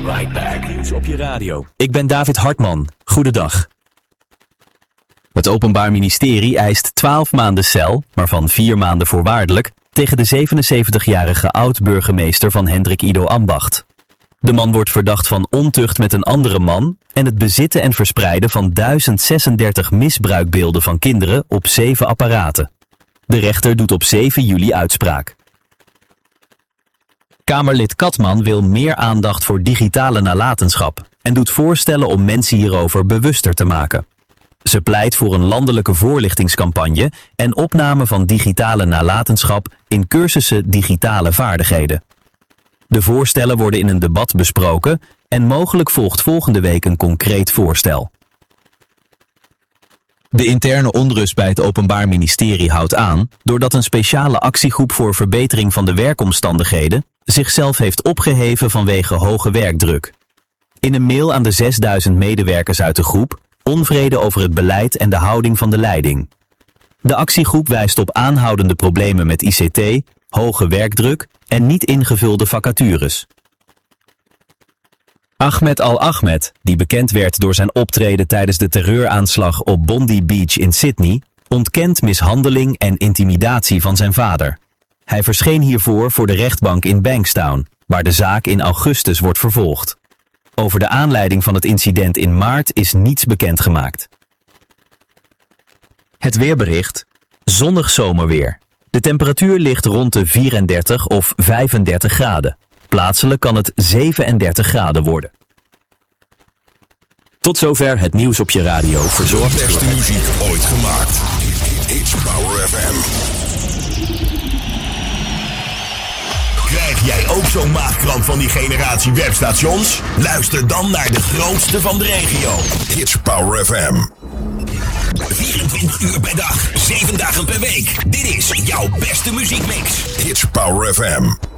right back. Nieuws op je radio. Ik ben David Hartman. Goedendag. Het Openbaar Ministerie eist 12 maanden cel, waarvan 4 maanden voorwaardelijk, tegen de 77-jarige oud-burgemeester van Hendrik Ido Ambacht. De man wordt verdacht van ontucht met een andere man en het bezitten en verspreiden van 1036 misbruikbeelden van kinderen op 7 apparaten. De rechter doet op 7 juli uitspraak. Kamerlid Katman wil meer aandacht voor digitale nalatenschap en doet voorstellen om mensen hierover bewuster te maken. Ze pleit voor een landelijke voorlichtingscampagne en opname van digitale nalatenschap in cursussen digitale vaardigheden. De voorstellen worden in een debat besproken en mogelijk volgt volgende week een concreet voorstel. De interne onrust bij het Openbaar Ministerie houdt aan doordat een speciale actiegroep voor verbetering van de werkomstandigheden zichzelf heeft opgeheven vanwege hoge werkdruk. In een mail aan de 6000 medewerkers uit de groep onvrede over het beleid en de houding van de leiding. De actiegroep wijst op aanhoudende problemen met ICT, hoge werkdruk en niet ingevulde vacatures. Ahmed Al-Ahmed, die bekend werd door zijn optreden tijdens de terreuraanslag op Bondi Beach in Sydney, ontkent mishandeling en intimidatie van zijn vader. Hij verscheen hiervoor voor de rechtbank in Bankstown, waar de zaak in augustus wordt vervolgd. Over de aanleiding van het incident in maart is niets bekendgemaakt. Het weerbericht: zonnig zomerweer. De temperatuur ligt rond de 34 of 35 graden. Plaatselijk kan het 37 graden worden. Tot zover het nieuws op je radio, verzorgd De beste muziek ooit gemaakt. It's Power FM. Krijg jij ook zo'n maagkramp van die generatie webstations? Luister dan naar de grootste van de regio. It's Power FM. 24 uur per dag, 7 dagen per week. Dit is jouw beste muziekmix. It's Power FM.